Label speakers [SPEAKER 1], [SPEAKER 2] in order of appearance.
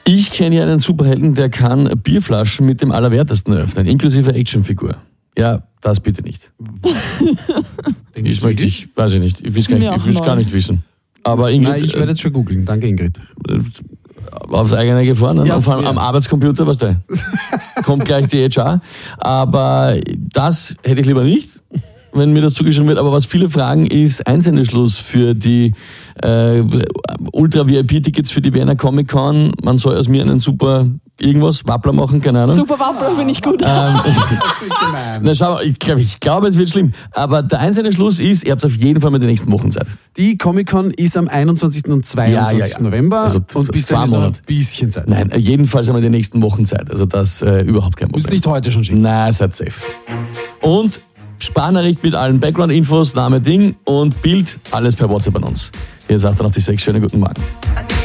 [SPEAKER 1] Ich kenne ja einen Superhelden, der kann Bierflaschen mit dem Allerwertesten öffnen, inklusive Actionfigur. Ja, das bitte nicht. Ich weiß ich nicht. Ich will es gar nicht wissen. Aber Ingrid,
[SPEAKER 2] nein, ich werde jetzt schon googeln. Danke, Ingrid.
[SPEAKER 1] Aufs eigene Gefahr, ne?
[SPEAKER 2] Ja,
[SPEAKER 1] am Arbeitscomputer, weißt du, kommt gleich die HR. Aber das hätte ich lieber nicht, wenn mir das zugeschrieben wird. Aber was viele fragen, ist Einsendeschluss für die Ultra-VIP-Tickets für die Vienna Comic Con. Man soll aus mir einen super irgendwas, Wappler machen, keine Ahnung.
[SPEAKER 3] Super Wappler finde ich gut.
[SPEAKER 1] Na, schau mal, ich glaube, es wird schlimm. Aber der Einsendeschluss ist, ihr habt auf jeden Fall mal die nächsten Wochen Zeit.
[SPEAKER 2] Die Comic-Con ist am 21. und 22. November.
[SPEAKER 1] Also
[SPEAKER 2] und bis dahin ist noch ein bisschen Zeit.
[SPEAKER 1] Nein, jedenfalls haben wir die nächsten Wochen Zeit. Also das überhaupt kein Problem.
[SPEAKER 2] Muss nicht heute schon schicken.
[SPEAKER 1] Nein, seid safe. Und Sparnachricht mit allen Background-Infos, Name, Ding und Bild, alles per WhatsApp an uns. Hier ist 886, schönen guten Morgen.